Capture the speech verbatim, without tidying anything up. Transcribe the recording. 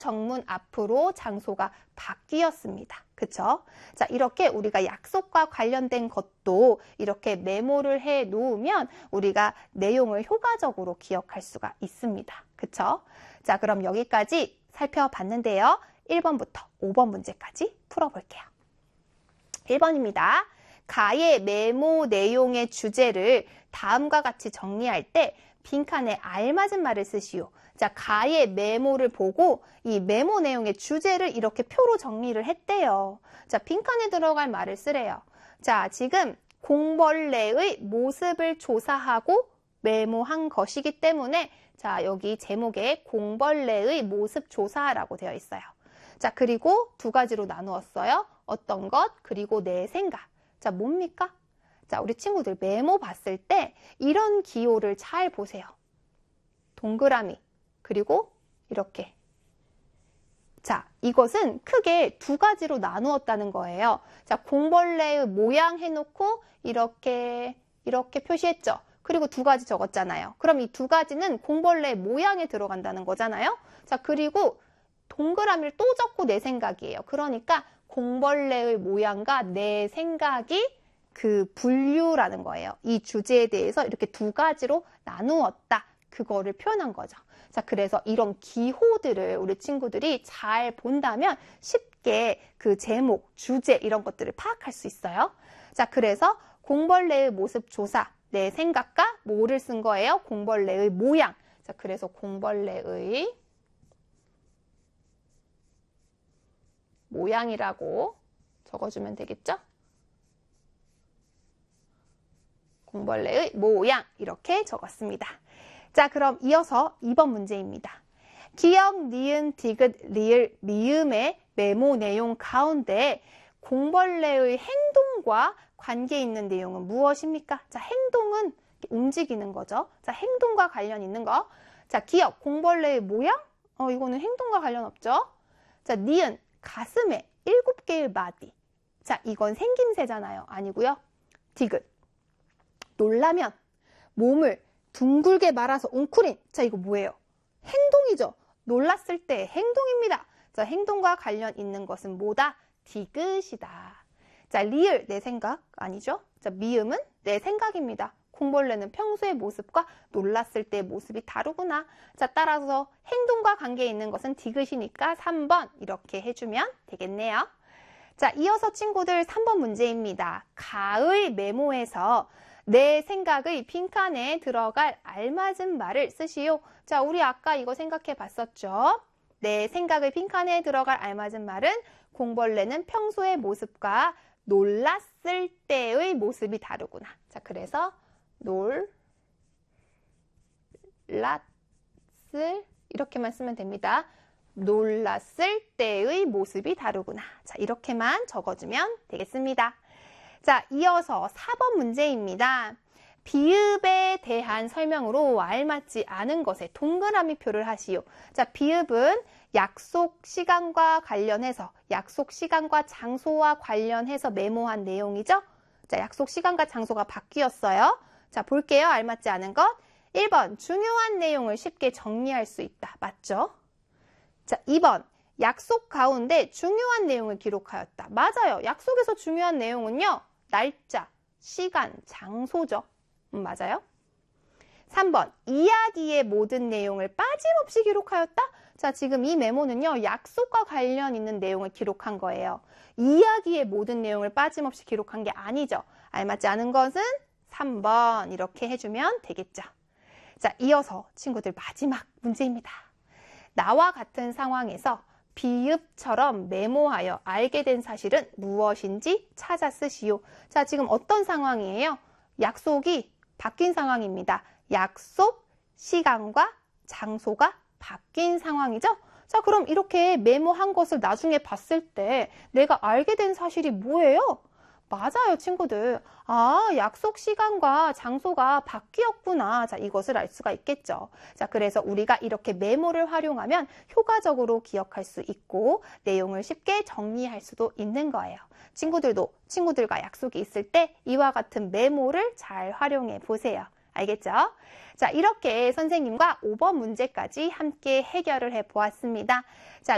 정문 앞으로 장소가 바뀌었습니다. 그쵸? 자, 이렇게 우리가 약속과 관련된 것도 이렇게 메모를 해 놓으면 우리가 내용을 효과적으로 기억할 수가 있습니다. 그쵸? 자, 그럼 여기까지 살펴봤는데요. 일 번부터 오 번 문제까지 풀어볼게요. 일 번입니다. 가의 메모 내용의 주제를 다음과 같이 정리할 때 빈칸에 알맞은 말을 쓰시오. 자, 가의 메모를 보고 이 메모 내용의 주제를 이렇게 표로 정리를 했대요. 자, 빈칸에 들어갈 말을 쓰래요. 자, 지금 공벌레의 모습을 조사하고 메모한 것이기 때문에 자, 여기 제목에 공벌레의 모습 조사라고 되어 있어요. 자, 그리고 두 가지로 나누었어요. 어떤 것, 그리고 내 생각. 자, 뭡니까? 자, 우리 친구들 메모 봤을 때 이런 기호를 잘 보세요. 동그라미, 그리고 이렇게. 자, 이것은 크게 두 가지로 나누었다는 거예요. 자, 공벌레의 모양 해놓고 이렇게, 이렇게 표시했죠. 그리고 두 가지 적었잖아요. 그럼 이 두 가지는 공벌레의 모양에 들어간다는 거잖아요. 자, 그리고 동그라미를 또 적고 내 생각이에요. 그러니까 공벌레의 모양과 내 생각이 그 분류라는 거예요. 이 주제에 대해서 이렇게 두 가지로 나누었다. 그거를 표현한 거죠. 자, 그래서 이런 기호들을 우리 친구들이 잘 본다면 쉽게 그 제목, 주제 이런 것들을 파악할 수 있어요. 자, 그래서 공벌레의 모습 조사, 내 생각과 뭐를 쓴 거예요? 공벌레의 모양. 자, 그래서 공벌레의 모양이라고 적어주면 되겠죠? 공벌레의 모양 이렇게 적었습니다. 자, 그럼 이어서 이 번 문제입니다. 기역, 니은, 디귿, 리을, 미음의 메모 내용 가운데 공벌레의 행동과 관계 있는 내용은 무엇입니까? 자, 행동은 움직이는 거죠. 자, 행동과 관련 있는 거. 자, 기역, 공벌레의 모양? 어, 이거는 행동과 관련 없죠. 자, 니은, 가슴에 일곱 개의 마디. 자, 이건 생김새잖아요. 아니고요. 디귿, 놀라면 몸을 둥글게 말아서 웅크린. 자, 이거 뭐예요? 행동이죠. 놀랐을 때 행동입니다. 자, 행동과 관련 있는 것은 뭐다? 디귿이다. 자, 리을, 내 생각 아니죠? 자, 미음은 내 생각입니다. 공벌레는 평소의 모습과 놀랐을 때의 모습이 다르구나. 자, 따라서 행동과 관계 있는 것은 디귿이니까 삼 번 이렇게 해주면 되겠네요. 자, 이어서 친구들 삼 번 문제입니다. 가의 메모에서 내 생각의 빈칸에 들어갈 알맞은 말을 쓰시오. 자, 우리 아까 이거 생각해 봤었죠? 내 생각의 빈칸에 들어갈 알맞은 말은 공벌레는 평소의 모습과 놀랐을 때의 모습이 다르구나. 자, 그래서 놀랐을 이렇게만 쓰면 됩니다. 놀랐을 때의 모습이 다르구나. 자, 이렇게만 적어주면 되겠습니다. 자, 이어서 사 번 문제입니다. 비읍에 대한 설명으로 알맞지 않은 것에 동그라미 표를 하시오. 자, 비읍은 약속 시간과 관련해서, 약속 시간과 장소와 관련해서 메모한 내용이죠. 자, 약속 시간과 장소가 바뀌었어요. 자, 볼게요. 알맞지 않은 것. 일 번, 중요한 내용을 쉽게 정리할 수 있다. 맞죠? 자, 이 번, 약속 가운데 중요한 내용을 기록하였다. 맞아요. 약속에서 중요한 내용은요. 날짜, 시간, 장소죠. 음, 맞아요. 삼 번, 이야기의 모든 내용을 빠짐없이 기록하였다. 자, 지금 이 메모는요. 약속과 관련 있는 내용을 기록한 거예요. 이야기의 모든 내용을 빠짐없이 기록한 게 아니죠. 알맞지 않은 것은 삼 번 이렇게 해주면 되겠죠. 자, 이어서 친구들 마지막 문제입니다. 나와 같은 상황에서 비읍처럼 메모하여 알게 된 사실은 무엇인지 찾아 쓰시오. 자, 지금 어떤 상황이에요? 약속이 바뀐 상황입니다. 약속 시간과 장소가 바뀐 상황이죠? 자, 그럼 이렇게 메모한 것을 나중에 봤을 때 내가 알게 된 사실이 뭐예요? 맞아요, 친구들. 아, 약속 시간과 장소가 바뀌었구나. 자, 이것을 알 수가 있겠죠. 자, 그래서 우리가 이렇게 메모를 활용하면 효과적으로 기억할 수 있고 내용을 쉽게 정리할 수도 있는 거예요. 친구들도 친구들과 약속이 있을 때 이와 같은 메모를 잘 활용해 보세요. 알겠죠? 자, 이렇게 선생님과 오 번 문제까지 함께 해결을 해 보았습니다. 자,